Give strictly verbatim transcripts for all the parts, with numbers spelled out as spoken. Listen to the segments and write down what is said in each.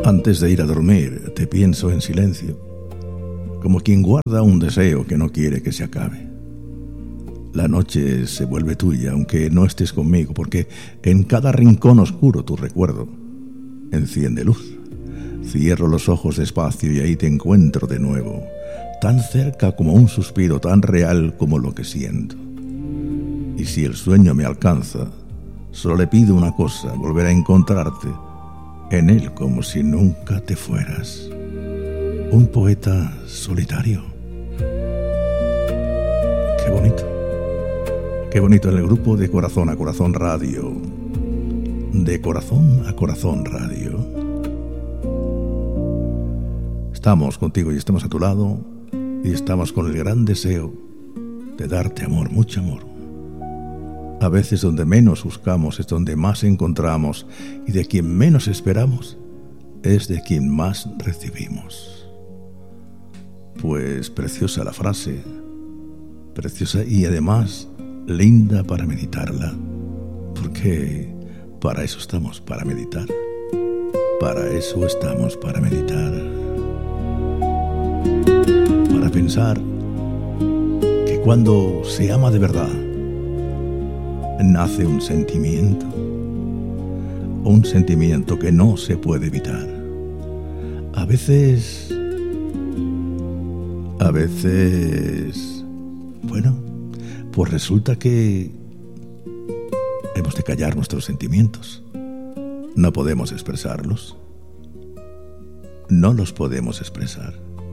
Antes de ir a dormir, te pienso en silencio, como quien guarda un deseo que no quiere que se acabe. La noche se vuelve tuya, aunque no estés conmigo, porque en cada rincón oscuro tu recuerdo enciende luz. Cierro los ojos despacio y ahí te encuentro de nuevo, tan cerca como un suspiro, tan real como lo que siento. Y si el sueño me alcanza, solo le pido una cosa: volver a encontrarte en él como si nunca te fueras. Un poeta solitario. Qué bonito. Qué bonito en el grupo de Corazón a Corazón Radio. De Corazón a Corazón Radio. Estamos contigo y estamos a tu lado, y estamos con el gran deseo de darte amor, mucho amor. A veces donde menos buscamos es donde más encontramos, y de quien menos esperamos es de quien más recibimos. Pues preciosa la frase, preciosa y además linda para meditarla, porque para eso estamos, para meditar. Para eso estamos, para meditar. Para pensar que cuando se ama de verdad, nace un sentimiento, un sentimiento que no se puede evitar. A veces, a veces, bueno, pues resulta que hemos de callar nuestros sentimientos. No podemos expresarlos. No los podemos expresar.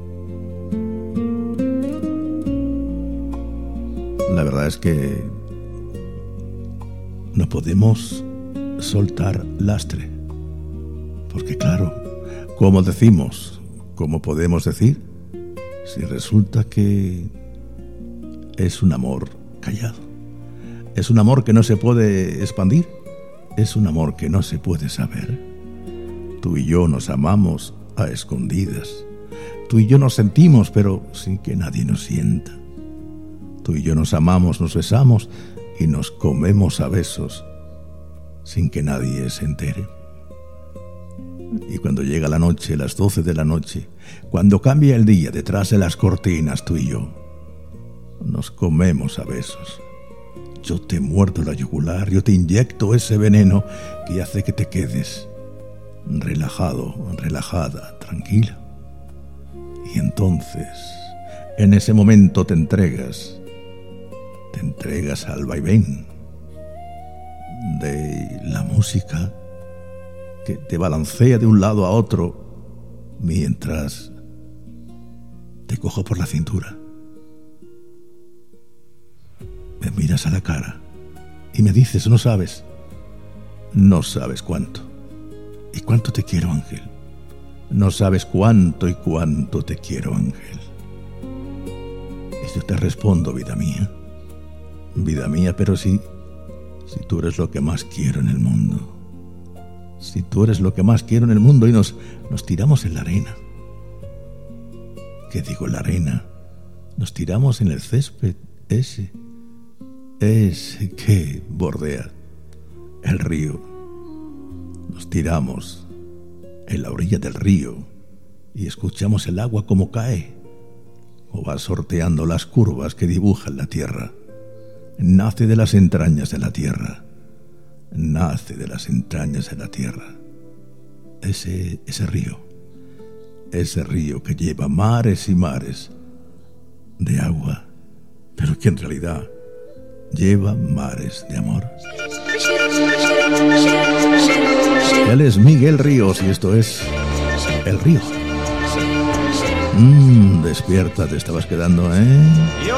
La verdad es que no podemos soltar lastre. Porque claro, ¿cómo decimos? ¿Cómo podemos decir si resulta que es un amor callado? Es un amor que no se puede expandir. Es un amor que no se puede saber. Tú y yo nos amamos a escondidas. Tú y yo nos sentimos, pero sin que nadie nos sienta. Tú y yo nos amamos, nos besamos y nos comemos a besos sin que nadie se entere. Y cuando llega la noche, las doce de la noche, cuando cambia el día detrás de las cortinas, tú y yo nos comemos a besos. Yo te muerdo la yugular, yo te inyecto ese veneno que hace que te quedes relajado, relajada, tranquila. Y entonces, en ese momento te entregas, te entregas al vaivén de la música que te balancea de un lado a otro mientras te cojo por la cintura. Me miras a la cara y me dices, no sabes, no sabes cuánto. ¿Y cuánto te quiero, Ángel? No sabes cuánto y cuánto te quiero, Ángel. Y yo te respondo, vida mía, vida mía, pero si, si tú eres lo que más quiero en el mundo. Si tú eres lo que más quiero en el mundo y nos, nos tiramos en la arena. ¿Qué digo en la arena? Nos tiramos en el césped ese, ese que bordea el río. Nos tiramos en la orilla del río y escuchamos el agua como cae o va sorteando las curvas que dibujan la tierra. Nace de las entrañas de la tierra. Nace de las entrañas de la tierra. Ese, ese río. Ese río que lleva mares y mares de agua, pero que en realidad lleva mares de amor. Él es Miguel Ríos y esto es El Río. Mmm, despierta, te estabas quedando, ¿eh?